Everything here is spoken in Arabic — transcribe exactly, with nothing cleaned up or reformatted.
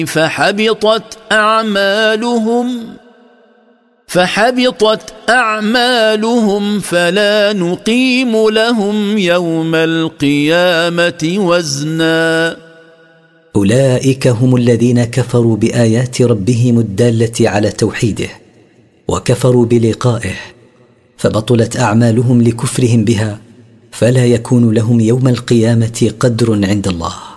فحبطت أعمالهم فحبطت أعمالهم فلا نقيم لهم يوم القيامة وزنا. أولئك هم الذين كفروا بآيات ربهم الدالة على توحيده وكفروا بلقائه، فبطلت أعمالهم لكفرهم بها، فلا يكون لهم يوم القيامة قدر عند الله.